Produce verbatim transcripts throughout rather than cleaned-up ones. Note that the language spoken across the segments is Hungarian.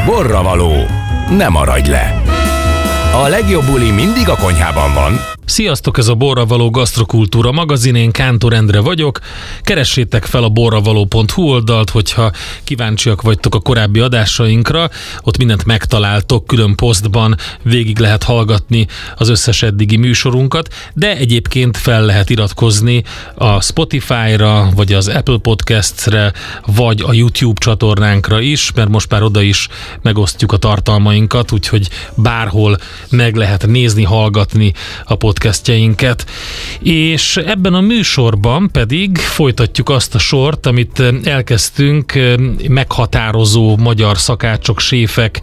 Borravaló. Ne maradj le! A legjobb buli mindig a konyhában van. Sziasztok, ez a Borravaló Gasztrokultúra magazin, én Kántor Endre vagyok. Keressétek fel a borravaló pont hu oldalt, hogyha kíváncsiak vagytok a korábbi adásainkra. Ott mindent megtaláltok, külön posztban végig lehet hallgatni az összes eddigi műsorunkat, de egyébként fel lehet iratkozni a Spotify-ra, vagy az Apple Podcast-re, vagy a YouTube csatornánkra is, mert most már oda is megosztjuk a tartalmainkat, úgyhogy bárhol meg lehet nézni, hallgatni a podcastjainket. És ebben a műsorban pedig folytatjuk azt a sort, amit elkezdtünk meghatározó magyar szakácsok, séfek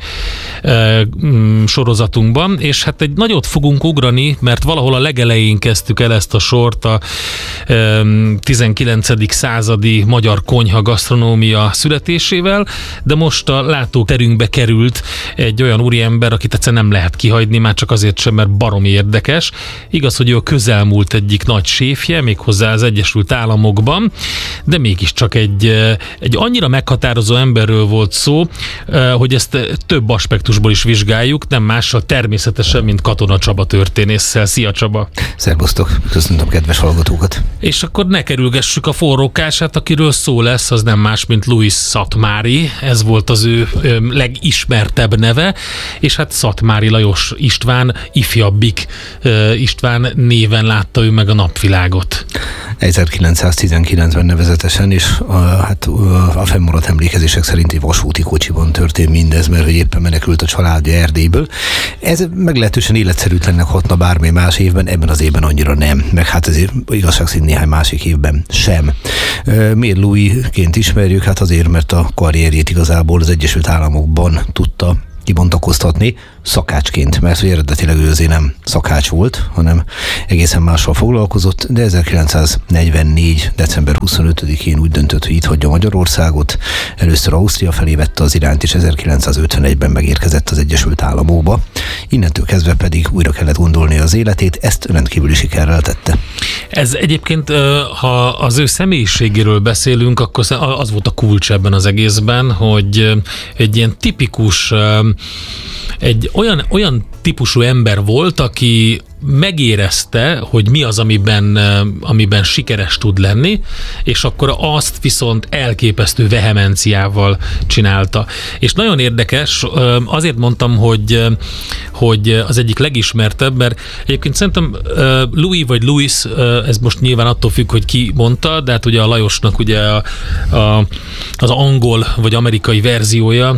sorozatunkban, és hát egy nagyot fogunk ugrani, mert valahol a legelején kezdtük el ezt a sort a tizenkilencedik századi magyar konyha gasztronómia születésével, de most a látóterünkbe került egy olyan úriember, akit egyszerűen nem lehet kihagyni, már csak azért sem, mert baromi érdekes. Igaz, hogy ő a közelmúlt egyik nagy séfje, méghozzá az Egyesült Államokban, de mégiscsak egy, egy annyira meghatározó emberről volt szó, hogy ezt több aspektusból is vizsgáljuk, nem mással természetesen, mint Katona Csaba történésszel. Szia, Csaba! Szerbusztok! Köszöntöm kedves hallgatókat! És akkor ne kerülgessük a forrókását, akiről szó lesz, az nem más, mint Louis Szatmári. Ez volt az ő legismertebb neve, és hát Szatmári Lajos István, ifjabbik István néven látta ő meg a napvilágot. ezerkilencszáztizenkilencben nevezetesen, és a, hát a fennmaradt emlékezések szerint egy vasúti kocsiban történt mindez, mert hogy éppen menekült a családja Erdélyből. Ez meglehetősen életszerűtlennek hatna bármely más évben, ebben az évben annyira nem, meg hát azért igazság szerint néhány másik évben sem. Miért Louis-ként ismerjük? Hát azért, mert a karrierjét igazából az Egyesült Államokban tudta kibontakoztatni szakácsként, mert hogy eredetileg ő azért nem szakács volt, hanem egészen mással foglalkozott, de ezerkilencszáznegyvennégy. december huszonötödikén úgy döntött, hogy itt hagyja Magyarországot. Először Ausztria felé vette az irányt, és ezerkilencszázötvenegyben megérkezett az Egyesült Államokba. Innentől kezdve pedig újra kellett gondolni az életét, ezt rendkívüli sikerrel tette. Ez egyébként, ha az ő személyiségéről beszélünk, akkor az volt a kulcs ebben az egészben, hogy egy ilyen tipikus, egy olyan, olyan típusú ember volt, aki megérezte, hogy mi az, amiben, amiben sikeres tud lenni, és akkor azt viszont elképesztő vehemenciával csinálta. És nagyon érdekes, azért mondtam, hogy, hogy az egyik legismertebb, mert egyébként szerintem Louis vagy Louis, ez most nyilván attól függ, hogy ki mondta, de hát ugye a Lajosnak ugye a, a, az angol vagy amerikai verziója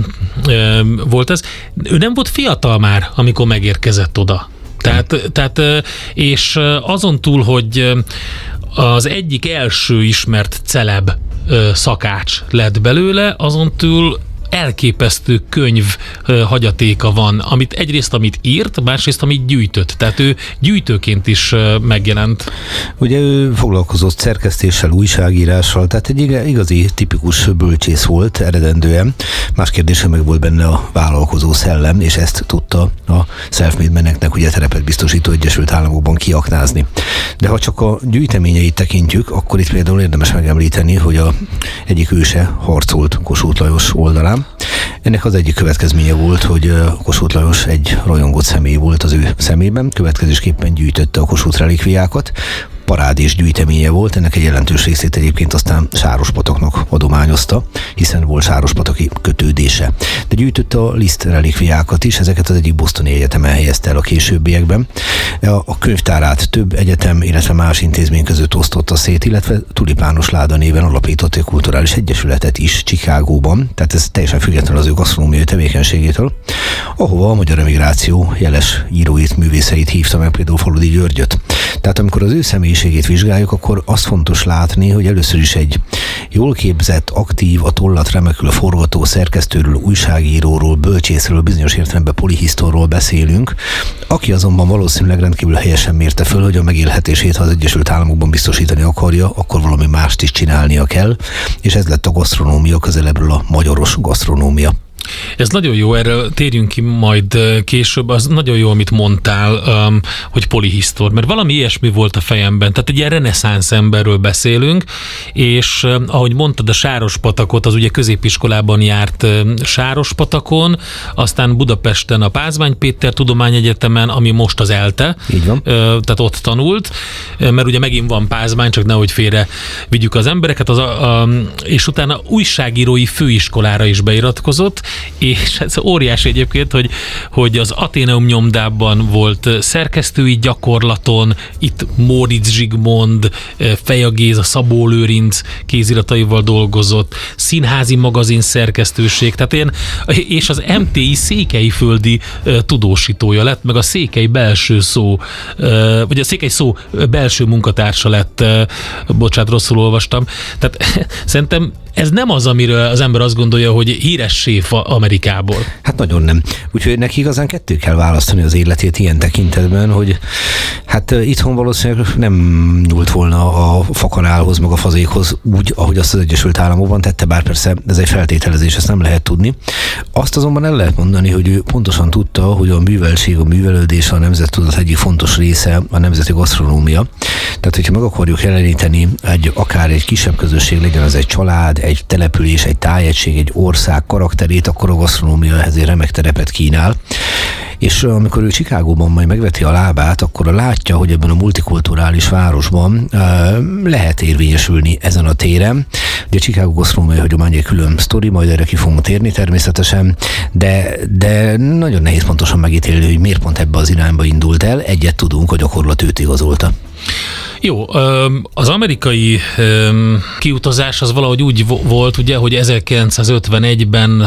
volt ez. Ő nem volt fiatal már, amikor megérkezett oda. Tehát, tehát, és azon túl, hogy az egyik első ismert celeb szakács lett belőle, azon túl elképesztő könyv hagyatéka van, amit egyrészt amit írt, másrészt amit gyűjtött. Tehát ő gyűjtőként is megjelent. Ugye ő foglalkozott szerkesztéssel, újságírással, tehát egy igazi tipikus bölcsész volt eredendően. Más kérdése meg volt benne a vállalkozó szellem, és ezt tudta a self-made meneknek ugye terepet biztosító Egyesült Államokban kiaknázni. De ha csak a gyűjteményeit tekintjük, akkor itt például érdemes megemlíteni, hogy a egyik őse harcolt Kossuth Lajos oldalán. Ennek az egyik következménye volt, hogy Kossuth Lajos egy rajongott személy volt az ő szemében, következésképpen gyűjtötte a Kossuth relikviákat, parádés gyűjteménye volt, ennek egy jelentős részét egyébként aztán Sárospatoknak adományozta, hiszen volt sárospataki kötődése. De gyűjtötte a Liszt relikviákat is, ezeket az egyik bostoni egyetemen helyezte el a későbbiekben. A könyvtárát több egyetem, illetve más intézmény között osztotta szét, illetve Tulipános Láda néven alapított egy kulturális egyesületet is Chicagóban, tehát ez teljesen függetlenül az ő gasztronómiai tevékenységétől, ahova a magyar emigráció jeles íróit, művészeit hívta meg, például Faludi Györgyöt. Tehát amikor az ő személyiségét vizsgáljuk, akkor az fontos látni, hogy először is egy jól képzett, aktív, a tollat remekül forgató szerkesztőről, újságíróról, bölcsészről, bizonyos értelemben polihisztorról beszélünk, aki azonban valószínűleg rendkívül helyesen mérte föl, hogy a megélhetését, ha az Egyesült Államokban biztosítani akarja, akkor valami mást is csinálnia kell, és ez lett a gasztronómia, közelebbről a magyaros gasztronómia. Ez nagyon jó, erről térjünk ki majd később, az nagyon jó, amit mondtál, um, hogy polihisztor, mert valami ilyesmi volt a fejemben, tehát egy ilyen reneszánsz emberről beszélünk, és um, ahogy mondtad, a Sárospatakot, az ugye középiskolában járt um, Sárospatakon, aztán Budapesten a Pázmány Péter Tudományegyetemen, ami most az ELTE, így van. Tehát ott tanult, mert ugye megint van Pázmány, csak nehogy félre vigyük az embereket, az a, a, és utána újságírói főiskolára is beiratkozott, és ez óriási egyébként, hogy, hogy az Athenaeum nyomdában volt szerkesztői gyakorlaton, itt Móricz Zsigmond, Feja Géza, Szabó Lőrinc kézirataival dolgozott, színházi magazin szerkesztőség, tehát ilyen, és az em té i székelyföldi tudósítója lett, meg a székely belső szó, vagy a székely szó belső munkatársa lett, bocsánat, rosszul olvastam. Tehát szerintem ez nem az, amiről az ember azt gondolja, hogy híres séf Amerikából. Hát nagyon nem. Úgyhogy neki igazán kettő kell választani az életét ilyen tekintetben, hogy hát itthon valószínűleg nem nyúlt volna a fakanálhoz, meg a fazékhoz úgy, ahogy azt az Egyesült Államokban tette, bár persze ez egy feltételezés, ezt nem lehet tudni. Azt azonban el lehet mondani, hogy ő pontosan tudta, hogy a műveltség, a művelődés a nemzettudat egyik fontos része a nemzeti gasztronómia. Tehát, hogyha meg akarjuk jeleníteni egy, akár egy kisebb közösség, legyen az egy család, egy település, egy tájegység, egy ország karakterét, akkor a gasztronómia ehhez egy remek terepet kínál. És amikor ő Chicagóban majd megveti a lábát, akkor látja, hogy ebben a multikulturális városban lehet érvényesülni ezen a téren. Ugye Chicago gasztronómiai hagyomány egy külön sztori, majd erre ki fogunk térni természetesen, de, de nagyon nehéz pontosan megítélni, hogy miért pont ebbe az irányba indult el. Egyet tudunk, hogy gyakorlat őt igazolta. Jó, az amerikai kiutazás az valahogy úgy volt, ugye, hogy ezerkilencszázötvenegyben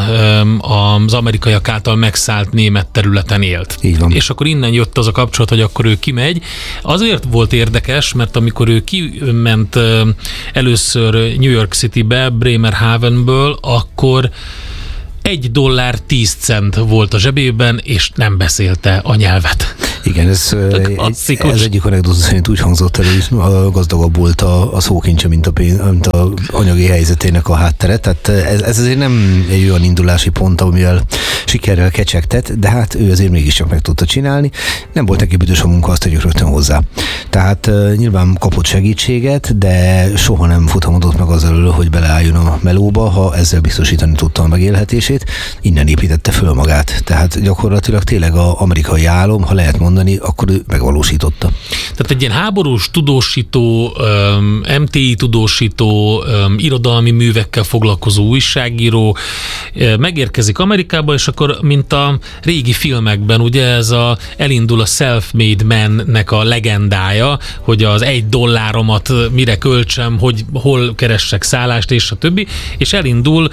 az amerikaiak által megszállt német területen élt. Így van. És akkor innen jött az a kapcsolat, hogy akkor ő kimegy. Azért volt érdekes, mert amikor ő kiment először New York Citybe, Bremerhavenből, akkor egy dollár tíz cent volt a zsebében, és nem beszélte a nyelvet. Igen, ez, egy, ez egyik anekdóta szerint úgy hangzott el, hogy gazdagabb volt a, a szókincse, mint a, pénz, mint a anyagi helyzetének a háttere. Tehát ez, ez azért nem egy olyan indulási pont, amivel sikerrel kecsegtet, de hát ő azért mégiscsak meg tudta csinálni. Nem volt neki büdös a munka, azt tegyük rögtön hozzá. Tehát uh, nyilván kapott segítséget, de soha nem futamodott meg az elől, hogy beleálljon a melóba, ha ezzel biztosítani tudta a megélhetését. Innen építette föl magát. Tehát gyakorlatilag tényleg az amerikai álom, ha lehet mondani, akkor ő megvalósította. Tehát egy ilyen háborús tudósító, em té i tudósító, irodalmi művekkel foglalkozó újságíró megérkezik Amerikába, és akkor, mint a régi filmekben, ugye ez a, elindul a self-made man-nek a legendája, hogy az egy dolláromat mire költsem, hogy hol keressek szállást, és a többi, és elindul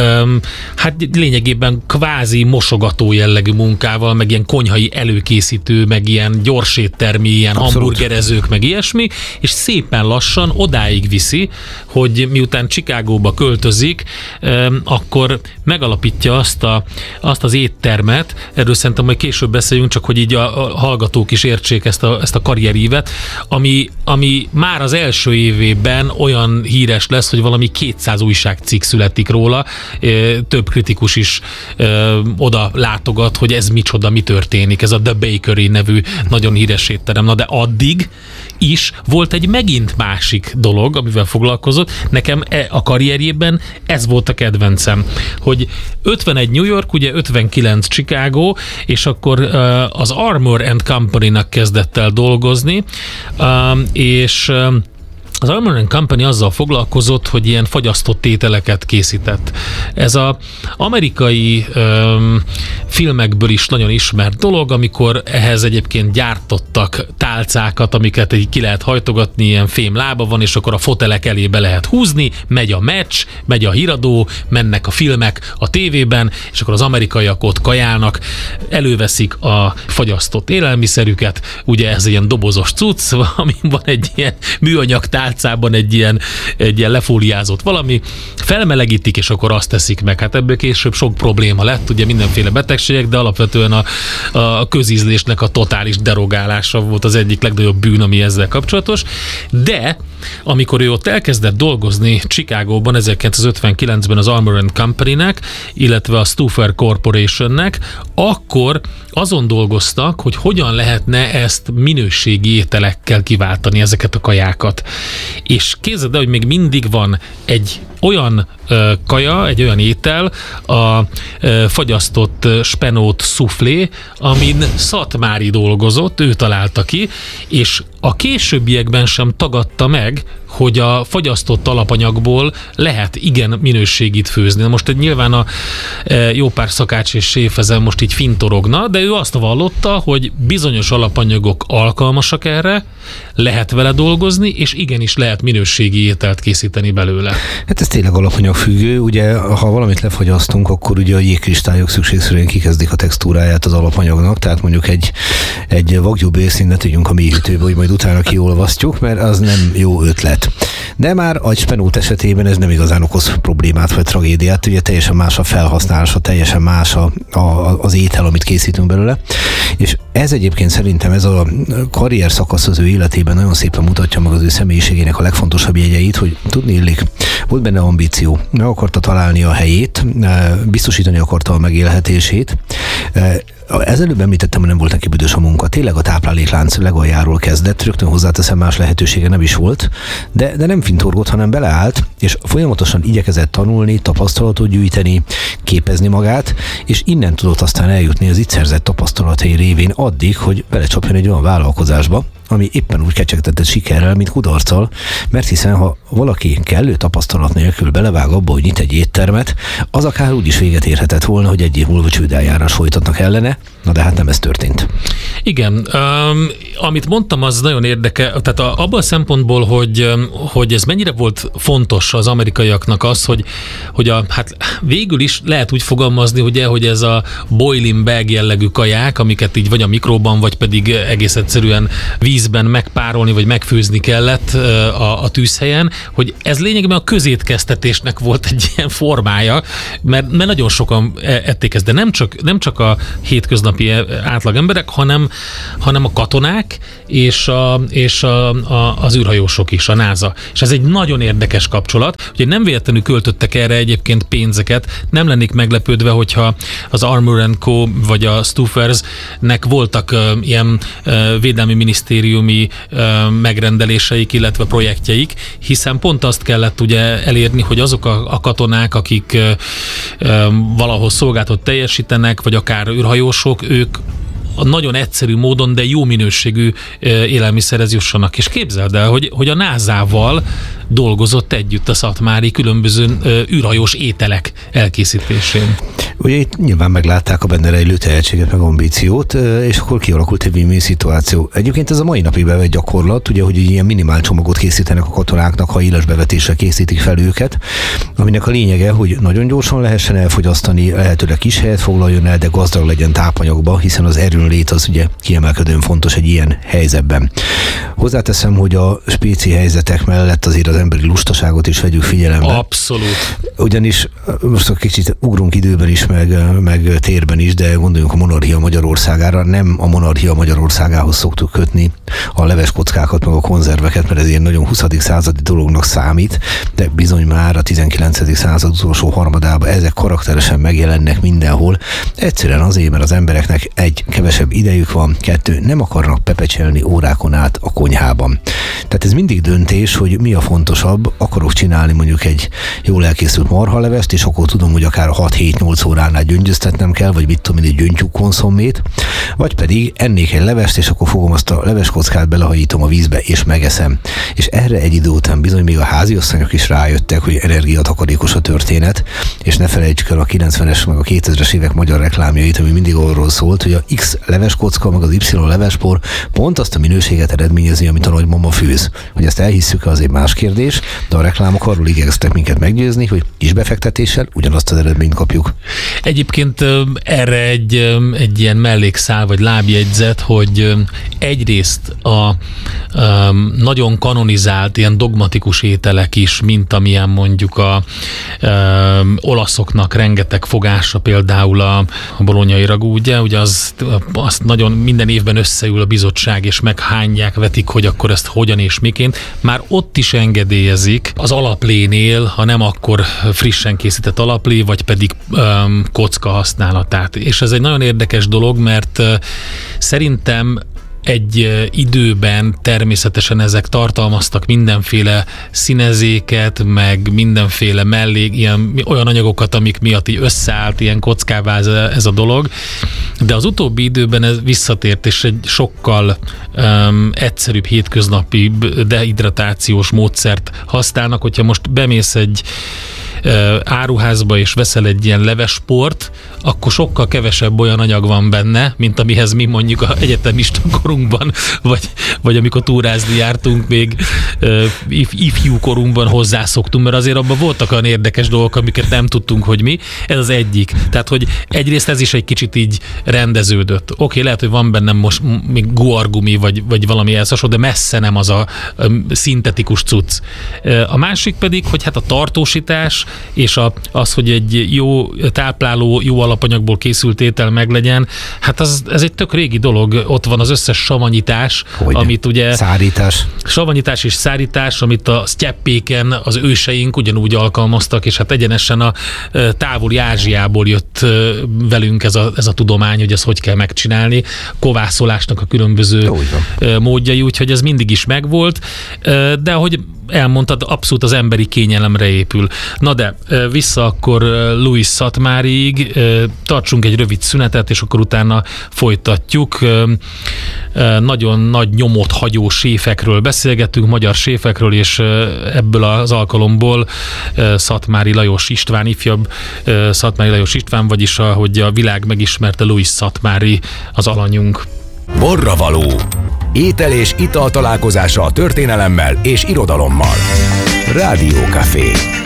hát lényegében kvázi mosogató jellegű munkával, meg ilyen konyhai előkészítő, meg ilyen gyorséttermi, ilyen Abszolút. hamburgerezők, meg ilyesmi, és szépen lassan odáig viszi, hogy miután Chicagóba költözik, akkor megalapítja azt, a, azt az éttermet, erről szerintem majd később beszéljünk, csak hogy így a, a hallgatók is értsék ezt a, ezt a karrierívet, ami, ami már az első évében olyan híres lesz, hogy valami kétszáz újságcikk születik róla, több kritikus is ö, oda látogat, hogy ez micsoda, mi történik, ez a The Bakery nevű nagyon híres étterem. Na de addig is volt egy megint másik dolog, amivel foglalkozott. Nekem a karrierjében ez volt a kedvencem, hogy ötvenegy New York, ugye ötvenkilenc Chicago, és akkor uh, az Armour and Company-nak kezdett el dolgozni, uh, és uh, az Armour and Company azzal foglalkozott, hogy ilyen fagyasztott ételeket készített. Ez az amerikai öm, filmekből is nagyon ismert dolog, amikor ehhez egyébként gyártottak tálcákat, amiket így ki lehet hajtogatni, ilyen fém lába van, és akkor a fotelek elé be lehet húzni, megy a meccs, megy a híradó, mennek a filmek a tévében, és akkor az amerikaiak ott kajálnak, előveszik a fagyasztott élelmiszerüket, ugye ez ilyen dobozos cucc, ami van egy ilyen műanyag tálcában egy ilyen, egy ilyen lefóliázott valami, felmelegítik, és akkor azt teszik meg. Hát ebből később sok probléma lett, ugye mindenféle betegségek, de alapvetően a, a közízlésnek a totális derogálása volt az egyik legnagyobb bűn, ami ezzel kapcsolatos. De amikor ő ott elkezdett dolgozni Chicagóban ezerkilencszázötvenkilencben az Armour and Company-nek, illetve a Stauffer Corporationnek, akkor azon dolgoztak, hogy hogyan lehetne ezt minőségi ételekkel kiváltani, ezeket a kajákat. És képzeld el, hogy még mindig van egy olyan ö, kaja, egy olyan étel, a ö, fagyasztott spenót szuflé, amin Szatmári dolgozott, ő találta ki, és a későbbiekben sem tagadta meg, hogy a fagyasztott alapanyagból lehet igen minőségit főzni. Na most egy nyilván a e, jó pár szakács és séf ezen most így fintorogna, de ő azt vallotta, hogy bizonyos alapanyagok alkalmasak erre, lehet vele dolgozni, és igenis lehet minőségi ételt készíteni belőle. Hát ez tényleg alapanyagfüggő, ugye ha valamit lefagyasztunk, akkor ugye a jégkristályok szükségszerűen kikezdik a textúráját az alapanyagnak, tehát mondjuk egy, egy wagyu bélszínt ne tegyünk a mélyhűtőbe, hogy majd utána kiolvasztjuk, mert az nem jó ötlet. De már a spenót esetében ez nem igazán okoz problémát vagy tragédiát, ugye teljesen más a felhasználása, teljesen más a, a, az étel, amit készítünk belőle, és ez egyébként szerintem ez a karrier szakasz az ő életében nagyon szépen mutatja meg az ő személyiségének a legfontosabb jegyeit, hogy tudni illik, volt benne ambíció, meg akarta találni a helyét, biztosítani akarta a megélhetését. Ezelőbb említettem, hogy nem volt neki büdös a munka. Tényleg a tápláléklánc legaljáról kezdett, rögtön hozzáteszem, más lehetősége nem is volt, de, de nem fintorgott, hanem beleállt, és folyamatosan igyekezett tanulni, tapasztalatot gyűjteni, képezni magát, és innen tudott aztán eljutni az itt szerzett tapasztalatai révén addig, hogy belecsapjon egy olyan vállalkozásba, ami éppen úgy kecsegtetett sikerrel, mint kudarccal, mert hiszen ha valaki kellő tapasztalat nélkül belevág abba, hogy nyit egy éttermet, az akár úgy is véget érhetett volna, hogy egy év múlva csődeljárás folytatnak ellene, na de hát nem ez történt. Igen, um, amit mondtam, az nagyon érdekel, tehát a, abban a szempontból, hogy, hogy ez mennyire volt fontos az amerikaiaknak az, hogy, hogy a, hát végül is lehet úgy fogalmazni, ugye, hogy ez a boiling bag jellegű kaják, amiket így vagy a mikróban, vagy pedig egész egyszerűen vízben megpárolni, vagy megfőzni kellett a, a tűzhelyen, hogy ez lényegében a közétkeztetésnek volt egy ilyen formája, mert, mert nagyon sokan ették ezt, de nem csak, nem csak a hétköznapi átlag emberek, hanem, hanem a katonák és, a, és a, a, az űrhajósok is, a NASA. És ez egy nagyon érdekes kapcsolat, hogy nem véletlenül költöttek erre egyébként pénzeket, nem lennék meglepődve, hogyha az Armour and Co. Vagy a Stauffersnek voltak uh, ilyen uh, védelmi minisztériumi uh, megrendeléseik, illetve projektjeik, hiszen pont azt kellett ugye elérni, hogy azok a, a katonák, akik uh, uh, valahol szolgálatot teljesítenek, vagy akár űrhajósok, ők a nagyon egyszerű módon, de jó minőségű élelmiszerhez jussanak. És képzeld el, hogy, hogy a názával dolgozott együtt a Szatmári különböző űrhajós ételek elkészítésén. Ugye itt nyilván meglátták a benne rejlő tehetséget, meg ambíciót, és akkor kialakult egy win-win szituáció. Egyébként ez a mai napig bevett gyakorlat, ugye, hogy ilyen minimál csomagot készítenek a katonáknak, ha éles bevetésre készítik fel őket, aminek a lényege, hogy nagyon gyorsan lehessen elfogyasztani, lehetőleg kis helyet foglaljon el, de gazdag legyen tápanyagba, hiszen az erőnlét az ugye kiemelkedően fontos egy ilyen helyzetben. Hozzáteszem, hogy a spéci helyzetek mellett azért az emberi lustaságot is vegyük figyelembe. Abszolút. Ugyanis most egy kicsit ugrunk időben is, meg, meg térben is, de gondoljunk a monarchia Magyarországára. Nem a monarchia Magyarországához szoktuk kötni a leveskockákat, meg a konzerveket, mert ez ilyen nagyon huszadik századi dolognak számít, de bizony már a tizenkilencedik század utolsó harmadában ezek karakteresen megjelennek mindenhol. Egyszerűen azért, mert az embereknek egy, kevesebb idejük van, kettő, nem akarnak pepecselni órákon át a konyhában. Tehát ez mindig döntés, hogy mi a fontosabb, akarok csinálni mondjuk egy jól elkészült marhalevest, és akkor tudom, hogy akár hat-hét-nyolc óránál gyöngyöztetnem kell, vagy mit tudom én, egy gyöngytyúk konszomét, vagy pedig ennék egy levest, és akkor fogom azt a leveskockát, belehajítom a vízbe, és megeszem. És erre egy idő után bizony még a háziasszonyok is rájöttek, hogy energiatakarékos a történet, és ne felejtsük el a kilencvenes, meg a kétezres évek magyar reklámjait, ami mindig arról szólt, hogy a X leveskocka, meg az Y levespor pont azt a minőséget eredményezi, amit a nagymama főz. Hogy ezt elhisszük, azért más kérdés, de a reklámok arról igyekeztek minket meggyőzni, hogy kis befektetéssel ugyanazt az eredményt kapjuk. Egyébként erre egy, egy ilyen mellékszál, vagy lábjegyzet, hogy egyrészt a, a nagyon kanonizált, ilyen dogmatikus ételek is, mint amilyen mondjuk a, a olaszoknak rengeteg fogása, például a, a bolonyai ragú, ugye, ugye az, azt nagyon minden évben összeül a bizottság, és meghányják, vetik megbeszélik, hogy akkor ezt hogyan és miként. Már ott is engedélyezik az alaplénél, ha nem akkor frissen készített alaplé, vagy pedig um, kocka használatát. És ez egy nagyon érdekes dolog, mert uh, szerintem egy időben természetesen ezek tartalmaztak mindenféle színezéket, meg mindenféle mellék, ilyen, olyan anyagokat, amik miatt így összeállt, ilyen kockává ez, ez a dolog. De az utóbbi időben ez visszatért, és egy sokkal um, egyszerűbb, hétköznapi dehidratációs módszert használnak. Hogyha most bemész egy áruházba és veszel egy ilyen levesport, akkor sokkal kevesebb olyan anyag van benne, mint amihez mi mondjuk a egyetemista korunkban, vagy, vagy amikor túrázni jártunk még uh, if, ifjú korunkban hozzászoktunk, mert azért abban voltak olyan érdekes dolgok, amiket nem tudtunk, hogy mi. Ez az egyik. Tehát, hogy egyrészt ez is egy kicsit így rendeződött. Oké, okay, lehet, hogy van bennem most még guargumi, vagy, vagy valami elszasod, de messze nem az a um, szintetikus cucc. Uh, a másik pedig, hogy hát a tartósítás és a, az, hogy egy jó tápláló, jó alapanyagból készült étel meglegyen, hát az, ez egy tök régi dolog. Ott van az összes savanyítás, Hogyne. amit ugye... Szárítás. Savanyítás és szárítás, amit a sztyeppéken az őseink ugyanúgy alkalmaztak, és hát egyenesen a távoli Ázsiából jött velünk ez a, ez a tudomány, hogy ezt hogy kell megcsinálni. Kovászolásnak a különböző módjai, úgyhogy ez mindig is megvolt, de ahogy elmondtad, abszolút az emberi kényelemre épül. Na de vissza akkor Louis Szatmáriig, tartsunk egy rövid szünetet, és akkor utána folytatjuk. Nagyon nagy nyomot hagyó séfekről beszélgettünk, magyar séfekről, és ebből az alkalomból Szatmári Lajos István, ifjabb Szatmári Lajos István, vagyis ahogy a világ megismerte, Louis Szatmári az alanyunk. Borravaló. Étel és ital találkozása a történelemmel és irodalommal. Rádió Café.